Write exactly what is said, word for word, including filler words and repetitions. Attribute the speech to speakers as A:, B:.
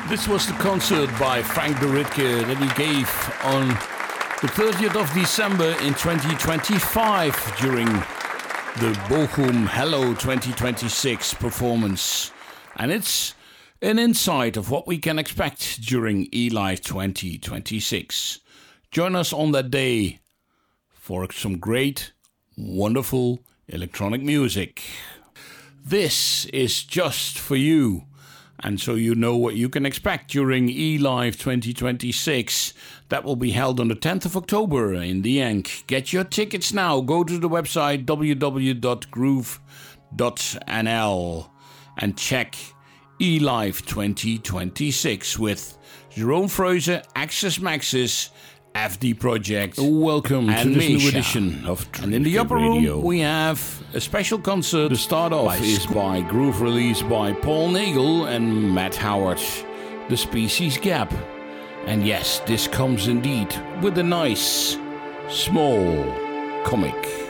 A: This was the concert by Frank de Ritke that he gave on the thirtieth of December in twenty twenty-five during the Bochum Hello twenty twenty-six performance. And it's an insight of what we can expect during eLive twenty twenty-six. Join us on that day for some great, wonderful electronic music. This is just for you. And so you know what you can expect during eLive twenty twenty-six. That will be held on the tenth of October in the Yank. Get your tickets now. Go to the website w w w dot groove dot n l and check eLive twenty twenty-six with Jeroen Freuze, Axis Maxis, F D Project. Welcome to this new edition of Trip. And in the upper Radio. room we have a special concert. The start off is by Groove Release by Paul Nagel and Matt Howard, The Species Gap. And yes, this comes indeed with a nice, small comic.